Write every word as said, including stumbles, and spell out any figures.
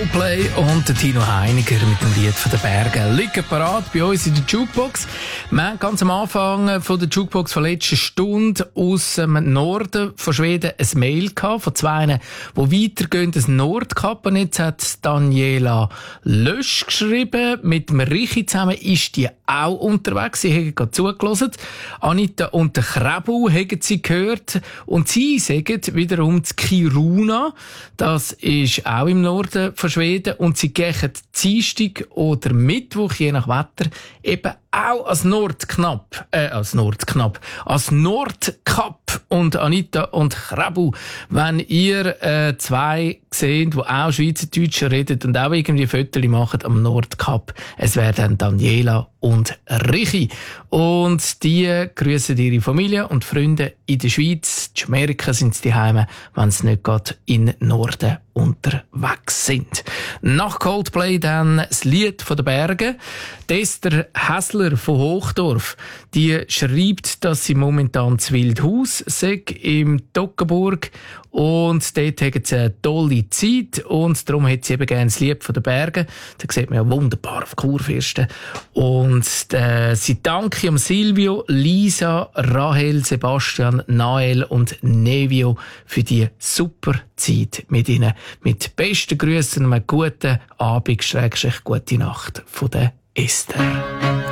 Coldplay und der Tino Heiniger mit dem Lied von den Bergen liegen parat bei uns in der Jukebox. Wir haben ganz am Anfang von der Jukebox von letzter Stunde aus dem Norden von Schweden ein Mail gehabt von zwei, die weitergehen, das Nordkap. Und jetzt hat Daniela Lösch geschrieben, mit dem Richi zusammen ist die auch unterwegs. Sie haben gerade zugelassen. Anita und der Krebu haben sie gehört. Und sie sagen wiederum das Kiruna. Das ist auch im Norden von Schweden. Und sie gehen Dienstag oder Mittwoch, je nach Wetter, eben auch als Nordknapp, äh, als Nordknapp, als Nordkap. Und Anita und Krebu, wenn ihr äh, zwei seht, die auch Schweizerdeutsch reden und auch irgendwie Fotos machen am Nordkap, es wäre dann Daniela und Richi. Und die grüßen ihre Familie und Freunde in der Schweiz. In Amerika sind sie daheim, wenn sie nicht gerade in Norden unterwegs sind. Nach Coldplay dann das Lied von den Bergen. Esther Hässler von Hochdorf, die schreibt, dass sie momentan zu Wildhaus sei im Toggenburg und dort haben sie eine tolle Zeit und darum hat sie eben gerne das Lied von den Bergen. Da sieht man ja wunderbar auf Kurfürsten. Und äh, sie danke um Silvio, Lisa, Rahel, Sebastian, Nael und Nevio für die super Zeit mit ihnen. Mit besten Grüßen und einem guten Abend, Schrägstrich, gute Nacht von der Esther.